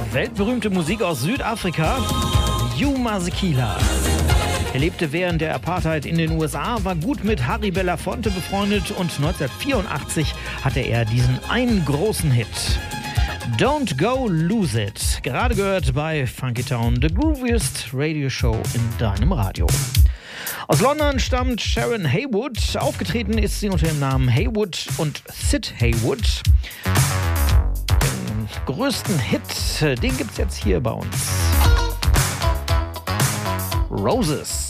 Weltberühmte Musik aus Südafrika, Hugh Masekela. Er lebte während der Apartheid in den USA, war gut mit Harry Belafonte befreundet und 1984 hatte er diesen einen großen Hit. Don't Go Lose It. Gerade gehört bei Funky Town, the grooviest Radio Show in deinem Radio. Aus London stammt Sharon Haywood. Aufgetreten ist sie unter dem Namen Haywood und Sid Haywood. Den größten Hit, den gibt's jetzt hier bei uns. Roses.